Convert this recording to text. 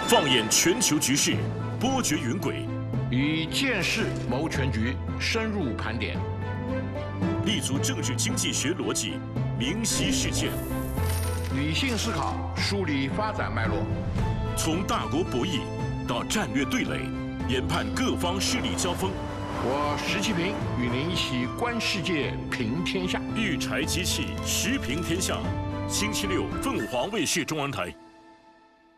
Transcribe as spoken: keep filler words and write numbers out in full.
放眼全球局势，波谲云诡； 以见识谋全局，深入盘点； 立足政治经济学逻辑，明晰事件； 理性思考，梳理发展脉络； 从大国博弈到战略对垒，研判各方势力交锋。 我石其平与您一起观世界，评天下。 育才机器，时评天下。星期六，凤凰卫视中文台。